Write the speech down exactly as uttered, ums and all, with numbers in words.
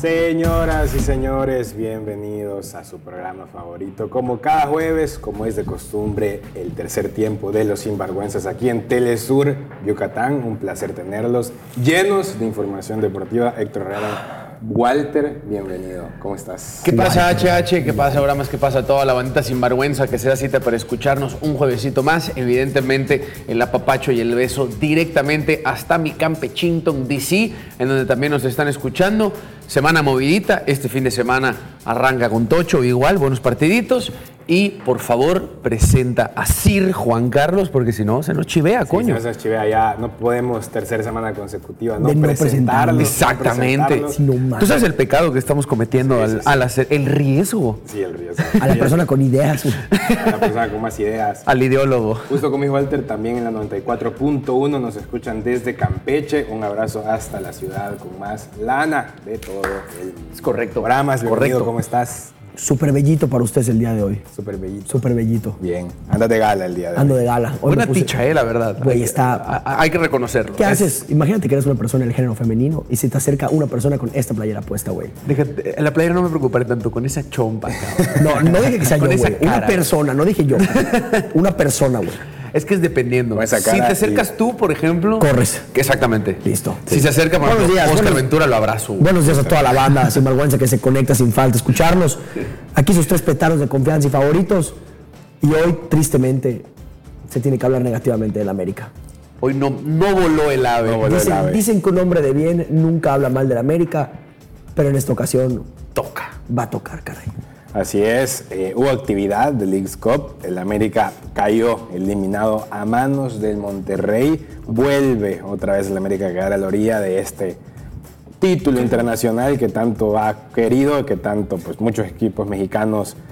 Señoras y señores, bienvenidos a su programa favorito. Como cada jueves, como es de costumbre, el tercer tiempo de Los Sinvergüenzas aquí en Telesur, Yucatán. Un placer tenerlos llenos de información deportiva. Héctor Herrera. Walter, bienvenido. ¿Cómo estás? ¿Qué pasa, H H? ¿Qué pasa, ahora más? ¿Qué pasa toda la bandita sinvergüenza que se da cita para escucharnos un juevesito más? Evidentemente, el apapacho y el beso directamente hasta mi Campechinton, D C, en donde también nos están escuchando. Semana movidita, este fin de semana arranca con Tocho, igual, buenos partiditos. Y, por favor, presenta a Sir Juan Carlos, porque si no, se nos chivea, sí, coño. Si no se chivea ya, no podemos tercera semana consecutiva no, De no presentarlo. Exactamente. No Sí, no, Tú sabes el pecado que estamos cometiendo sí, al, sí, sí. al hacer el riesgo. Sí, el riesgo. A la persona con ideas. A la persona con más ideas. Al ideólogo. Justo como dijo Walter, también en la noventa y cuatro punto uno nos escuchan desde Campeche. Un abrazo hasta la ciudad con más lana de todo el Es correcto. programa. Bienvenido, Correcto. ¿cómo estás? Súper bellito para ustedes el día de hoy. Súper bellito. Súper bellito. Bien. Andas de gala el día de hoy. Ando de gala. Hoy Buena me puse- ticha, eh, la verdad. Güey, Hay- está- a- a- Hay que reconocerlo. ¿Qué Es- haces? Imagínate que eres una persona del género femenino y se te acerca una persona con esta playera puesta, güey. Déjate, en la playera no me preocuparé tanto con esa chompa, cabrón. No, no dije que sea yo, Con esa güey. Una cara. persona, no dije yo. Una persona, güey. Es que es dependiendo. Con esa Si cara te acercas y- tú, por ejemplo. Corres. Exactamente. Listo. Si se acerca, por Buenos ejemplo, días, Oscar buenos- Ventura, lo abrazo. güey. Buenos días a toda la banda sinvergüenza que se conecta sin falta a escucharnos. Aquí sus tres petanos de confianza y favoritos. Y hoy, tristemente, se tiene que hablar negativamente del América. Hoy no, no voló el ave. No voló. el Dicen, ave. dicen que un hombre de bien nunca habla mal del América, pero en esta ocasión Toca. va a tocar, caray. Así es, eh, hubo actividad de Leagues Cup, el América cayó eliminado a manos del Monterrey, vuelve otra vez el América a quedar a la orilla de este título internacional que tanto ha querido, que tanto pues muchos equipos mexicanos